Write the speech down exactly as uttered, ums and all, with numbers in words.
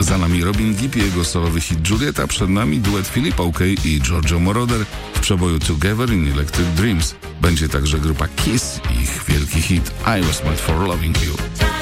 Za nami Robin Gibb i jego solowy hit Juliet, a przed nami duet Philippa Okey i Giorgio Moroder w przeboju Together in Electric Dreams. Będzie także grupa Kiss i ich wielki hit I Was Made For Loving You.